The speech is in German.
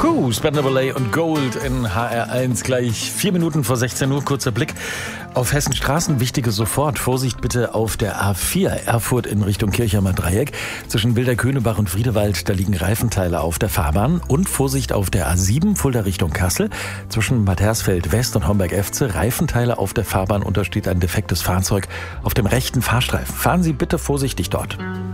Spandau Ballet und Gold in HR1. Gleich 4 Minuten vor 16 Uhr. Kurzer Blick auf Hessens Straßen. Wichtige sofort. Vorsicht bitte auf der A4 Erfurt in Richtung Kirchheimer Dreieck. Zwischen Wilder-Könebach und Friedewald, da liegen Reifenteile auf der Fahrbahn. Und Vorsicht auf der A7 Fulda Richtung Kassel. Zwischen Bad Hersfeld West und Homberg-Efze. Reifenteile auf der Fahrbahn. Und da steht ein defektes Fahrzeug auf dem rechten Fahrstreifen. Fahren Sie bitte vorsichtig dort.